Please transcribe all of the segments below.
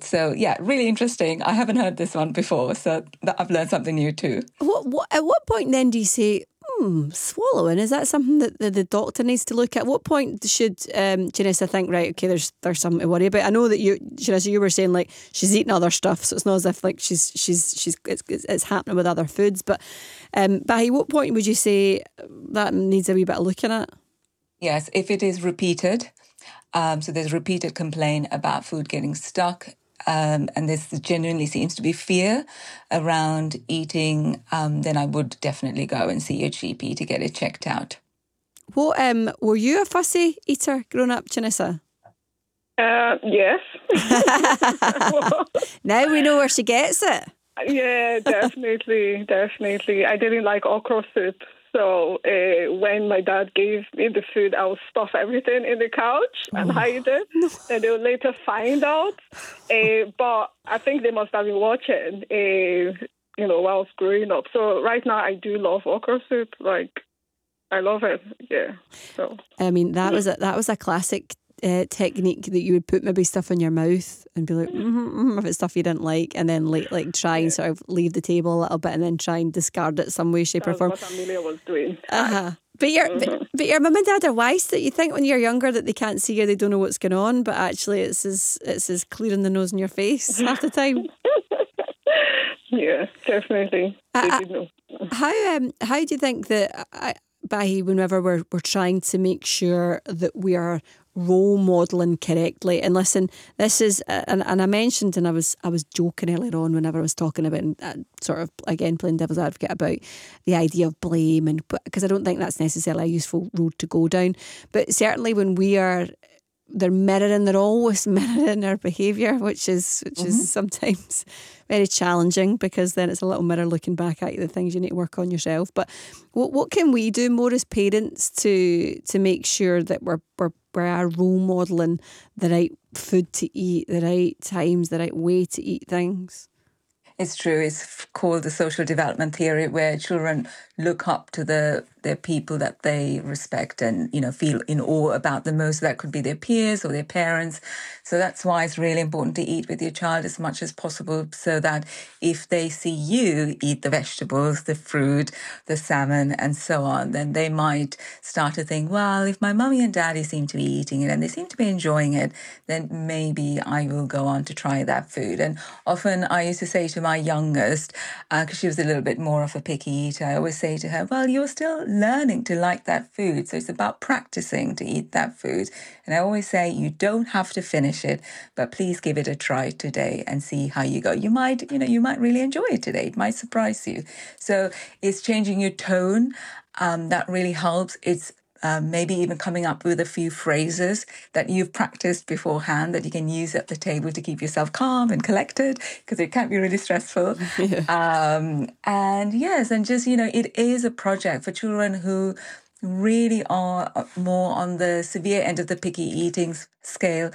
So yeah, really interesting. I haven't heard this one before, so I've learned something new too. At what point then do you say, swallowing, is that something that the doctor needs to look at? What point should Janessa think, right, okay, there's something to worry about? I know that Janessa, you were saying like she's eating other stuff, so it's not as if like it's happening with other foods. But Bahi, what point would you say that needs a wee bit of looking at? Yes, if it is repeated, so there's repeated complaint about food getting stuck. And this genuinely seems to be fear around eating, then I would definitely go and see your GP to get it checked out. What were you a fussy eater growing up, Janessa? Yes. Now we know where she gets it. Yeah, definitely. I didn't like okra soup. So when my dad gave me the food, I would stuff everything in the couch and hide it. No. And they would later find out. But I think they must have been watching, while I was growing up. So right now I do love okra soup. Like, I love it. Yeah. So I mean, that was a classic technique that you would put maybe stuff in your mouth and be like, if it's stuff you didn't like, and then like try and sort of leave the table a little bit and then try and discard it some way, shape or form. That's what Amelia was doing. But your mum and dad are wise. That you think when you're younger that they can't see you, they don't know what's going on, but actually it's as clear in the nose in your face half the time. Yeah, definitely. They did know. How do you think that, Bahi, whenever we're trying to make sure that we are role modelling correctly, and listen, this is and I mentioned, and I was joking earlier on whenever I was talking about sort of again playing devil's advocate about the idea of blame, and because I don't think that's necessarily a useful road to go down, but certainly when they're always mirroring our behaviour, which is sometimes very challenging, because then it's a little mirror looking back at you, the things you need to work on yourself. But what can we do more as parents to make sure that we're role modelling the right food to eat, the right times, the right way to eat things? It's true. It's called the social development theory, where children look up to their people that they respect and, feel in awe about the most. That could be their peers or their parents. So that's why it's really important to eat with your child as much as possible, so that if they see you eat the vegetables, the fruit, the salmon and so on, then they might start to think, well, if my mummy and daddy seem to be eating it and they seem to be enjoying it, then maybe I will go on to try that food. And often I used to say to my youngest, because she was a little bit more of a picky eater, I always say to her, well, you're still learning to like that food, so it's about practicing to eat that food. And I always say, you don't have to finish it, but please give it a try today and see how you go. You might really enjoy it today. It might surprise you. So it's changing your tone. That really helps. It's maybe even coming up with a few phrases that you've practiced beforehand that you can use at the table to keep yourself calm and collected, because it can be really stressful. Yeah. And just, it is a project for children who really are more on the severe end of the picky eating scale.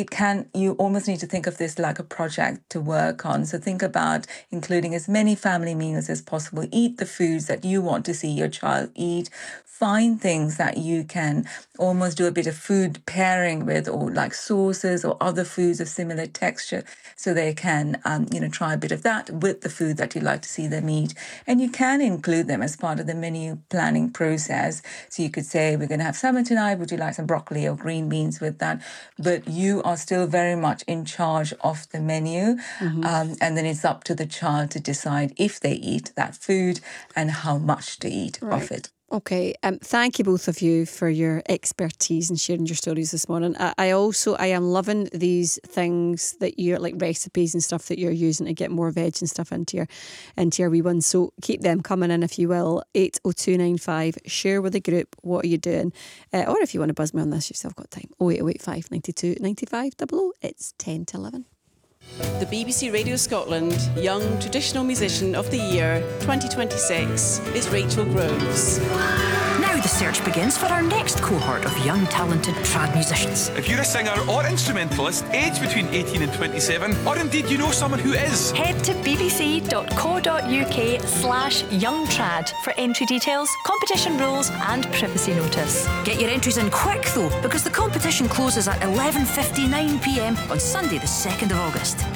You almost need to think of this like a project to work on. So think about including as many family meals as possible. Eat the foods that you want to see your child eat. Find things that you can almost do a bit of food pairing with, or like sauces or other foods of similar texture, so they can, try a bit of that with the food that you'd like to see them eat. And you can include them as part of the menu planning process. So you could say, we're going to have salmon tonight. Would you like some broccoli or green beans with that? But you are still very much in charge of the menu. And then it's up to the child to decide if they eat that food and how much to eat of it. Okay, thank you both of you for your expertise and sharing your stories this morning. I am loving these things that you're like recipes and stuff that you're using to get more veg and stuff into your wee ones. So keep them coming in if you will. 80295. Share with the group what are you doing, or if you want to buzz me on this, you've still got time. 08085 92 95 00. It's 10 to 11. The BBC Radio Scotland Young Traditional Musician of the Year 2026 is Rachel Groves. Now the search begins for our next cohort of young talented trad musicians. If you're a singer or instrumentalist aged between 18 and 27, or indeed you know someone who is, head to bbc.co.uk/youngtrad for entry details, competition rules and privacy notice. Get your entries in quick though, because the competition closes at 11:59 p.m. on Sunday the 2nd of August.